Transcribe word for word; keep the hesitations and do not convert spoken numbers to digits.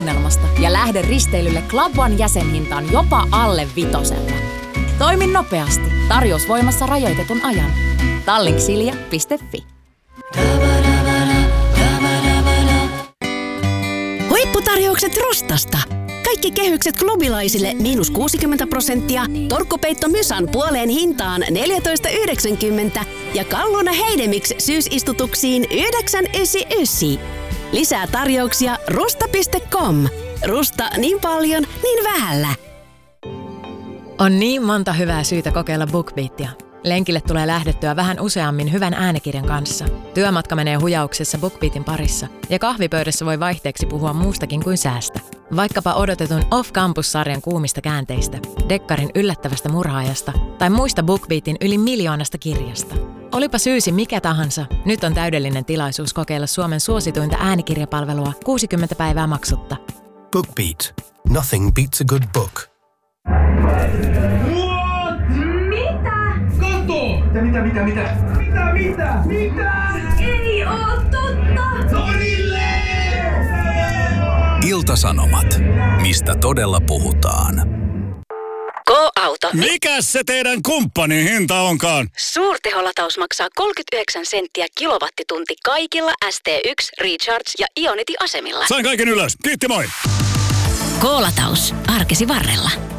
ja lähde risteilylle Club One jäsenhintaan jopa alle vitosella. Toimi nopeasti. Tarjous voimassa rajoitetun ajan. tallink silja piste fi. Huipputarjoukset Rustasta. Kaikki kehykset klubilaisille miinus kuusikymmentä prosenttia, torkkupeitto Mysan puoleen hintaan neljätoista yhdeksänkymmentä ja Kalluna Heidemix syysistutuksiin yhdeksän yhdeksänkymmentäyhdeksän. Lisää tarjouksia rusta piste com. Rusta niin paljon, niin vähällä. On niin monta hyvää syytä kokeilla BookBeatia. Lenkille tulee lähdettyä vähän useammin hyvän äänikirjan kanssa. Työmatka menee hujauksessa BookBeatin parissa. Ja kahvipöydässä voi vaihteeksi puhua muustakin kuin säästä. Vaikkapa odotetun Off-Campus-sarjan kuumista käänteistä, Dekkarin yllättävästä murhaajasta tai muista BookBeatin yli miljoonasta kirjasta. Olipa syysi mikä tahansa, nyt on täydellinen tilaisuus kokeilla Suomen suosituinta äänikirjapalvelua kuusikymmentä päivää maksutta. BookBeat. Nothing beats a good book. What? Mitä? Kato! Mitä, mitä, mitä, mitä? Mitä, mitä? Mitä? Ei oo totta! Torille! Ilta-Sanomat. Mistä todella puhutaan? Go-auto. Mikäs se teidän kumppanin hinta onkaan? Suurteholataus maksaa kolmekymmentäyhdeksän senttiä kilowattitunti kaikilla S T yksi, Recharge ja Ionity-asemilla. Sain kaiken ylös. Kiitti, moi! Go-lataus. Arkesi varrella.